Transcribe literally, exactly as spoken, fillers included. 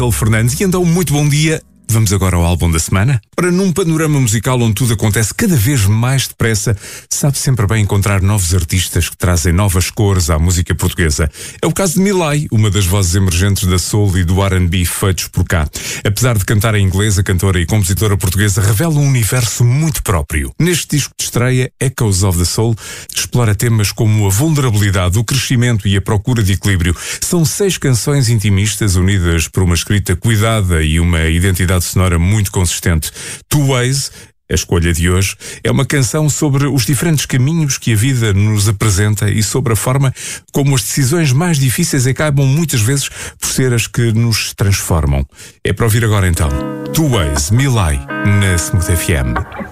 Fernandes. E então, muito bom dia. Vamos agora ao álbum da semana. Para num panorama musical onde tudo acontece cada vez mais depressa, sabe sempre bem encontrar novos artistas que trazem novas cores à música portuguesa. É o caso de Milay, uma das vozes emergentes da soul e do R and B feitos por cá. Apesar de cantar em inglês, a cantora e compositora portuguesa revela um universo muito próprio. Neste disco de estreia, Echoes of the Soul, explora temas como a vulnerabilidade, o crescimento e a procura de equilíbrio. São seis canções intimistas unidas por uma escrita cuidada e uma identidade sonora muito consistente. Two Ways, a escolha de hoje, é uma canção sobre os diferentes caminhos que a vida nos apresenta e sobre a forma como as decisões mais difíceis acabam muitas vezes por ser as que nos transformam. É para ouvir agora então. Two Ways, Milay, na Smooth F M.